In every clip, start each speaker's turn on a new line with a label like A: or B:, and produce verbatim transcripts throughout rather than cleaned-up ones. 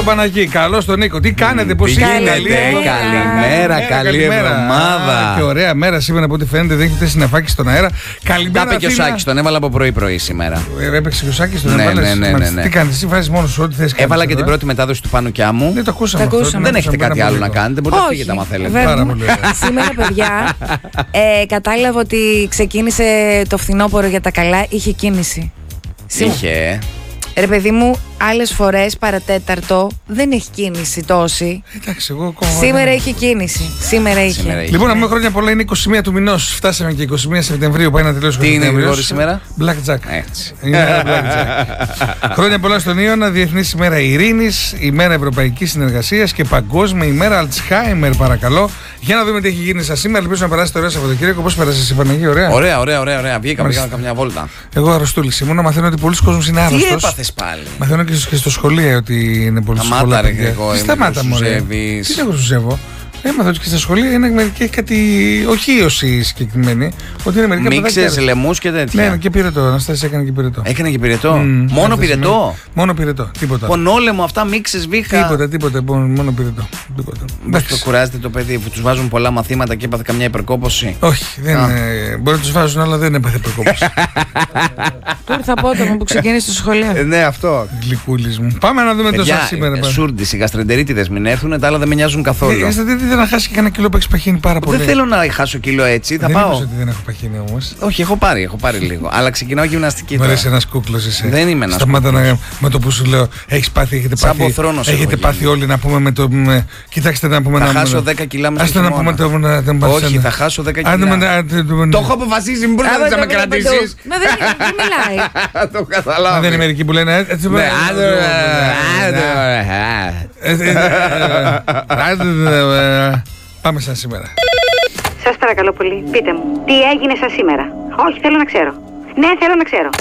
A: Παναγί, καλώ τον Νίκο. Τι κάνετε, πώς
B: είστε?
A: Καλημέρα,
B: καλή εβδομάδα.
A: Και ωραία μέρα σήμερα από ό,τι φαίνεται. Δεν έχετε συννεφάκι στον αέρα. Καλημέρα.
B: Τα είπε και ο Σάκης, τον έβαλα από πρωί-πρωί σήμερα.
A: Έπαιξε και ο Σάκης, τον
B: ναι,
A: έβαλες.
B: Ναι, ναι, ναι, ναι.
A: Τι κάνεις, εσύ βάζεις μόνος σου ό,τι θες.
B: Έβαλα και την πρώτη μετάδοση του Πάνου και Άμμου.
A: Δεν το ακούσαμε.
C: Το ακούσαμε.
B: Δεν έχετε κάτι άλλο να κάνετε. Μπορείτε να φύγετε άμα θέλετε.
A: Πάρα πολύ ωραία.
C: Σήμερα, παιδιά, ε, κατάλαβα ότι ξεκίνησε το φθινόπωρο για τα καλά. Είχε κίνηση.
B: Είχε.
C: Ρε παιδί μου, άλλες φορές παρατέταρτο δεν έχει κίνηση τόση.
A: Εντάξει, εγώ ακόμα.
C: Σήμερα είχε κίνηση. Σήμερα είχε.
B: Σήμερα είχε.
A: Λοιπόν, να πούμε χρόνια πολλά, είναι είκοσι μία του μηνός. Φτάσαμε και είκοσι μία Σεπτεμβρίου. Πάει να τελειώσει ο
B: Σεπτεμβρίου. Τι είναι η
A: Σεπτεμβρίου
B: σήμερα?
A: Blackjack.
B: Έτσι.
A: Είναι Blackjack. Χρόνια πολλά στον Ιώνα, Διεθνής ημέρα ειρήνης, ημέρα ευρωπαϊκής συνεργασίας και παγκόσμια ημέρα Αλτσχάιμερ, παρακαλώ. Για να δούμε τι έχει γίνει σας σήμερα. Ελπίζω να περάσετε ωραία Σαββατοκύριακο. Πώς πέρασες εσύ, Παναγία? Ωραία.
B: Ωραία, ωραία, ωραία. ωραία. Βγήκαμε, πήγαμε καμιά βόλτα.
A: Εγώ αρρωστούλης ήμουν. Μαθαίνω ότι πολλοί κόσμος είναι άρρωστος.
B: Τι έπαθες πάλι?
A: Μαθαίνω και στο σχολείο ότι είναι πολλοί κόσμος.
B: Σταμάτα, ρε Γρηγόρη.
A: Σταμάτα, μωρέ. Τι δεν χρησιμεύω. Έμαθα ότι και στα σχολεία είναι μερικοί κάτι οχύωση συγκεκριμένη. Ότι είναι μερικά
B: μίξες, λαιμούς και τέτοια.
A: Ναι, και πυρετό. Αναστάση έκανε και πυρετό.
B: Έκανε και πυρετό.
A: Mm,
B: μόνο πυρετό.
A: Μόνο πυρετό. Τίποτα.
B: Πονόλεμο, αυτά μίξες, βήχα.
A: Τίποτα, τίποτα. Μόνο πυρετό.
B: Μήπως το κουράζεται το παιδί που τους βάζουν πολλά μαθήματα και έπαθε καμιά υπερκόπωση?
A: Όχι, δεν είναι. Μπορεί να τους βάζουν, αλλά δεν έπαθε υπερκόπωση.
C: Τώρα θα πω το που ξεκίνησε το σχολείο.
B: Ναι, αυτό.
A: Γλυκούλης μου. Πάμε να δούμε το σαν σήμερα.
B: Σούρντις, οι γαστρεντερίτιδες μην έρθουν, τα άλλα δεν με νοιάζουν καθόλου.
A: Δεν να χάσει και κανένα κιλό που έχει παχύνει πάρα πολύ.
B: Δεν θέλω να χάσω κιλό έτσι. Θα
A: δεν
B: πάω.
A: Δεν ότι δεν έχω παχύνει όμως.
B: Όχι, έχω πάρει, έχω πάρει λίγο. Αλλά ξεκινάω γυμναστική.
A: Μου αρέσει ένας κούκλος εσύ.
B: Δεν είμαι ένας
A: Σταμάτα να, με το που σου λέω, έχεις πάθει, έχετε
B: Σαν
A: πάθει.
B: ποθρόνος
A: Έχετε πάθει όλοι να πούμε με το. Με, κοιτάξτε να πούμε
B: θα
A: να.
B: Θα χάσω δέκα κιλά μέσα.
A: Άστε να πούμε το. Να, να,
B: όχι, θα χάσω δέκα κιλά.
A: Το
B: έχω αποφασίσει, μην μπορείς να με κρατήσεις.
C: Μα δεν μιλάει.
B: Το καταλάβω.
A: Δεν είναι μερικοί που λένε έτσι. Πάμε σαν σήμερα.
D: Σας παρακαλώ πολύ, πείτε μου, τι έγινε σας σήμερα? Όχι, θέλω να ξέρω. Ναι, θέλω να ξέρω.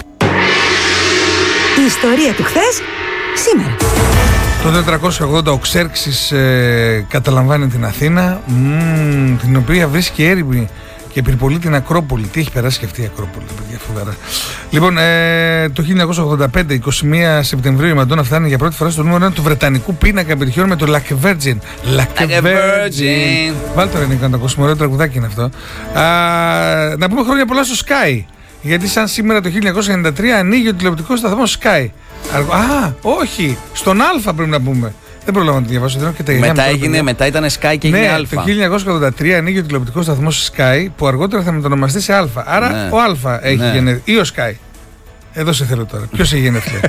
E: Η ιστορία του χθες, σήμερα.
A: Το τετρακόσια ογδόντα ο Ξέρξης ε, καταλαμβάνει την Αθήνα, μ, την οποία βρίσκει έρημη και πυρπολεί την Ακρόπολη. Τι έχει περάσει και αυτή η Ακρόπολη, παιδιά, φοβερά. Λοιπόν, ε, το χίλια εννιακόσια ογδόντα πέντε, είκοσι μία Σεπτεμβρίου, η Μαντόνα φτάνει για πρώτη φορά στο νούμερο ένα του βρετανικού πίνακα επιτυχιών με το Like a Virgin. Like a Virgin. Βάλτε το Ρενικό να το ακούσουμε, ωραίο τραγουδάκι είναι αυτό. Α, να πούμε χρόνια πολλά στο Sky. Γιατί σαν σήμερα το χίλια εννιακόσια ενενήντα τρία ανοίγει ο τηλεοπτικός σταθμός Sky. Α, όχι, στον Α πρέπει να πούμε. Δεν πρόλαβα να το διαβάσω. Δεν και τα
B: μετά, έγινε, μετά ήταν Sky και έγινε
A: ναι,
B: Α.
A: Το χίλια εννιακόσια ογδόντα τρία ανοίγει ο τηλεοπτικός σταθμός Sky που αργότερα θα μετονομαστεί σε Α. Άρα ναι. ο Α έχει ναι. γενέθλια. Ή ο Sky. Εδώ σε θέλω τώρα. Ποιος έχει γενέθλια?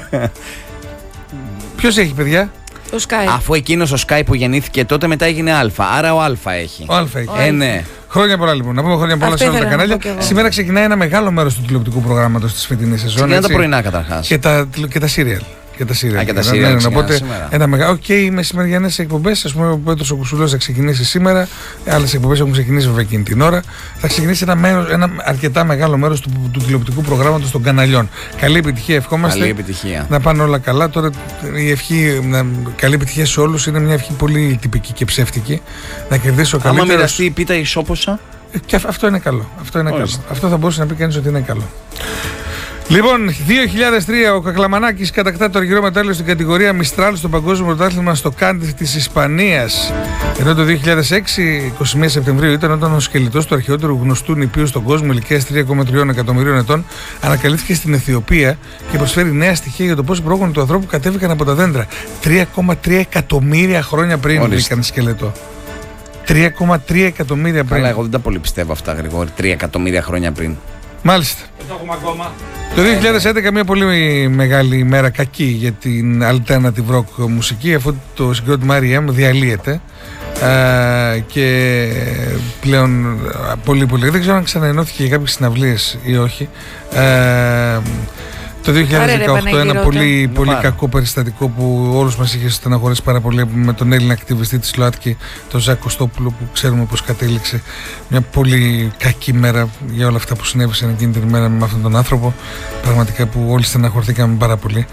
A: Ποιος έχει, παιδιά?
C: Ο Sky.
B: Αφού εκείνος ο Sky που γεννήθηκε τότε μετά έγινε Α. Άρα ο Α έχει.
A: Ο Α έχει.
B: Ε, ναι.
A: Χρόνια πολλά λοιπόν. Να πούμε χρόνια πολλά σε όλα τα κανάλια. Σήμερα ξεκινάει ένα μεγάλο μέρος του τηλεοπτικού προγράμματος της φετινής σεζόν.
B: Ξεκινάει τα πρωινά καταρχάς.
A: Και τα, και τα σύριαλ. Και τα σύριαλ.
B: Α, και τα σύριαλ.
A: Ναι, οπότε ένα μεγάλο. Και οι μεσημεριανές εκπομπές. Ας πούμε, ο Πέτρος ο Κουσουλός θα ξεκινήσει σήμερα. Άλλες εκπομπές έχουν ξεκινήσει βέβαια εκείνη την ώρα. Θα ξεκινήσει ένα, μέρος, ένα αρκετά μεγάλο μέρος του, του τηλεοπτικού προγράμματος των καναλιών. Καλή επιτυχία, ευχόμαστε.
B: Καλή επιτυχία.
A: Να πάνε όλα καλά. Τώρα η ευχή, να, καλή επιτυχία σε όλους, είναι μια ευχή πολύ τυπική και ψεύτικη. Να κερδίσει ο καλύτερος.
B: Άμα μοιραστεί η πίτα ισόποσα.
A: Και αυτό είναι καλό. Αυτό, είναι καλό. Αυτό θα μπορούσε να πει κανείς ότι είναι καλό. Λοιπόν, δύο χιλιάδες τρία ο Κακλαμανάκης κατακτά το αργυρό μετάλλιο στην κατηγορία Μιστράλ στο Παγκόσμιο Πρωτάθλημα στο Κάντιφ της Ισπανίας. Ενώ το δύο χιλιάδες έξι, είκοσι μία Σεπτεμβρίου, ήταν όταν ο σκελετός του αρχαιότερου γνωστού νηπίου στον κόσμο ηλικίας τρία κόμμα τρία εκατομμυρίων ετών ανακαλύφθηκε στην Αιθιοπία και προσφέρει νέα στοιχεία για το πώς οι πρόγονοι του ανθρώπου κατέβηκαν από τα δέντρα. τρία κόμμα τρία εκατομμύρια χρόνια πριν βρήκαν σκελετό. τρία κόμμα τρία εκατομμύρια πριν.
B: Αλλά εγώ δεν τα πολύ πιστεύω αυτά, Γρηγόρη. τρία εκατομμύρια χρόνια πριν.
A: Μάλιστα.
F: Δεν το έχουμε ακόμα.
A: Το δύο χιλιάδες έντεκα μια πολύ μεγάλη ημέρα, κακή για την alternative rock μουσική, αφού το συγκρότημα αρ ι εμ διαλύεται ε, και πλέον πολύ πολύ, δεν ξέρω αν ξαναενώθηκε για κάποιες συναυλίες ή όχι. Ε, Το δύο χιλιάδες δεκαοκτώ ένα πολύ, πολύ κακό περιστατικό που όλους μας είχε στεναχωρήσει πάρα πολύ με τον Έλληνα ακτιβιστή της ΛΟΑΤΚΙ, τον Ζακ Κωστόπουλο, που ξέρουμε πως κατέληξε. Μια πολύ κακή μέρα για όλα αυτά που συνέβησαν εκείνη την ημέρα με αυτόν τον άνθρωπο. Πραγματικά που όλοι στεναχωρηθήκαμε πάρα πολύ.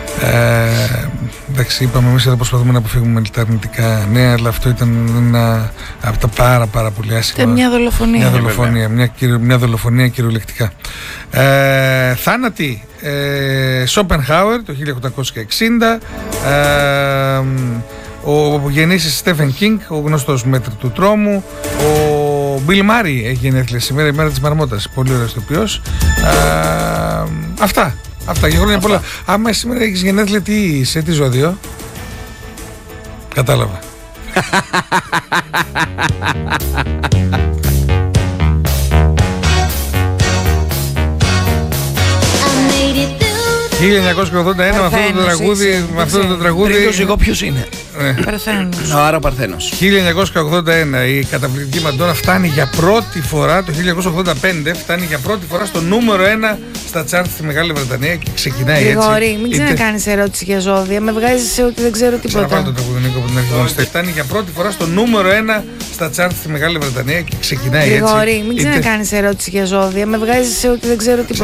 A: Ε, εντάξει, είπαμε εμείς εδώ προσπαθούμε να αποφύγουμε τα αρνητικά νέα, αλλά αυτό ήταν ένα από τα πάρα πάρα πολύ άσχημα.
C: Ήταν μια δολοφονία.
A: Μια δολοφονία, μια, μια δολοφονία κυριολεκτικά. Ε, θάνατοι ε, Σόπενχάουερ το χίλια οκτακόσια εξήντα, ε, ο γεννήσης Στέφεν Κίνγκ, ο γνωστός μέτρη του τρόμου, ο Μπιλ Μάρι έχει γενέθλια σήμερα, η μέρα της Μαρμότας, πολύ ωραίος ηθοποιός. Ε, αυτά, αυτά για χρόνια πολλά. Άμα σήμερα έχεις γενέθλια, τι είσαι, τι ζώδιο? Κατάλαβα. χίλια εννιακόσια ογδόντα ένα με αυτό το τραγούδι. Με αυτό το τραγούδι.
B: Τρίτος εγώ ποιος είναι?
C: Παρθένος.
B: Ο Άρα Παρθένος.
A: χίλια εννιακόσια ογδόντα ένα η καταπληκτική Μαντόνα φτάνει για πρώτη φορά, το χίλια εννιακόσια ογδόντα πέντε φτάνει για πρώτη φορά στο νούμερο ένα στα τσάρτ στη Μεγάλη Βρετανία και ξεκινάει έτσι.
C: Γρηγόρη, μην ξανακάνεις ερώτηση για ζώδια. Με βγάζεις σε ότι δεν ξέρω τίποτα.
A: Ξαναπάνω το τραγούδι Νίκο από την αρχή. Φτάνει για πρώτη φορά στο νούμερο ένα στα τσάρτ στη Μεγάλη Βρετανία και ξεκινάει έτσι.
C: Γρηγόρη, μην ξανακάνεις ερώτηση για ζώδια. Με βγάζεις σε ότι δεν ξέρω τίποτα.